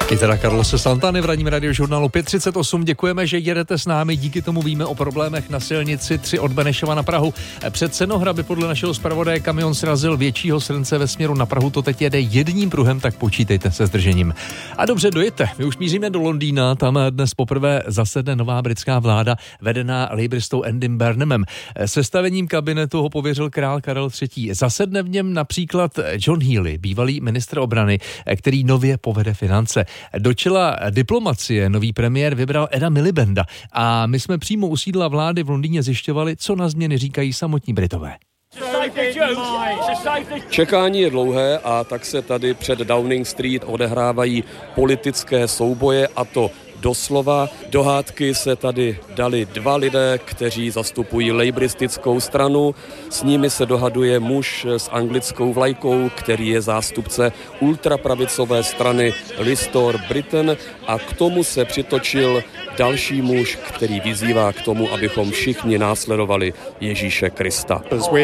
I teda Carlose Santany v ranním radiožurnálu 5:38. Děkujeme, že jedete s námi, díky tomu víme o problémech na silnici 3 od Benešova na Prahu. Před Senohraby podle našeho zpravodaje kamion srazil většího srnce ve směru na Prahu, to teď jede jedním pruhem, tak počítejte se zdržením. A dobře, dojete, my už míříme do Londýna, tam dnes poprvé zasedne nová britská vláda, vedená labouristou Andym Burnhamem. Sestavením kabinetu ho pověřil král Karel III. Zasedne v něm například John Healey, bývalý ministr obrany, který nově povede finance. Do čela diplomacie nový premiér vybral Eda Milibanda a my jsme přímo u sídla vlády v Londýně zjišťovali, co na změny říkají samotní Britové. Čekání je dlouhé a tak se tady před Downing Street odehrávají politické souboje, a to doslova. Do hádky se tady dali 2 lidé, kteří zastupují labouristickou stranu. S nimi se dohaduje muž s anglickou vlajkou, který je zástupce ultrapravicové strany Restore Britain, a k tomu se přitočil další muž, který vyzývá k tomu, abychom všichni následovali Ježíše Krista.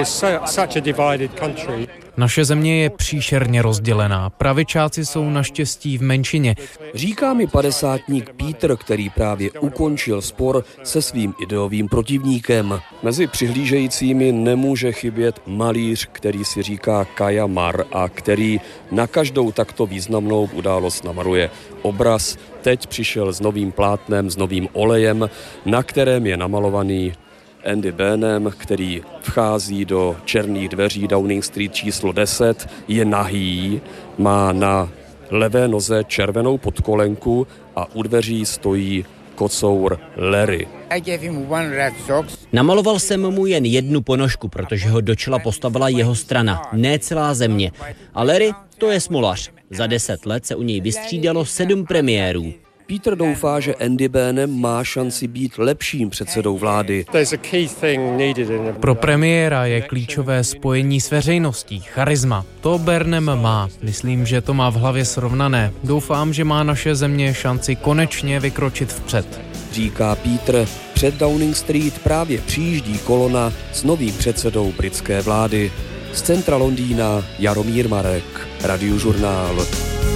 Naše země je příšerně rozdělená. Pravičáci jsou naštěstí v menšině. Říká mi padesátník Peter, který právě ukončil spor se svým ideovým protivníkem. Mezi přihlížejícími nemůže chybět malíř, který si říká Kaja Mar a který na každou takto významnou událost namaluje obraz. Teď přišel s novým plátnem, s novým olejem, na kterém je namalovaný Andy Burnham, který vchází do černých dveří Downing Street číslo 10, je nahý, má na levé noze červenou podkolenku a u dveří stojí kocour Larry. Namaloval jsem mu jen jednu ponožku, protože ho do čela postavila jeho strana, ne celá země. A Larry, to je smolař. Za 10 let se u něj vystřídalo 7 premiérů. Peter doufá, že Andy Burnham má šanci být lepším předsedou vlády. Pro premiéra je klíčové spojení s veřejností, charisma. To Burnham má. Myslím, že to má v hlavě srovnané. Doufám, že má naše země šanci konečně vykročit vpřed. Říká Peter. Před Downing Street právě přijíždí kolona s novým předsedou britské vlády. Z centra Londýna Jaromír Marek, Radiožurnál.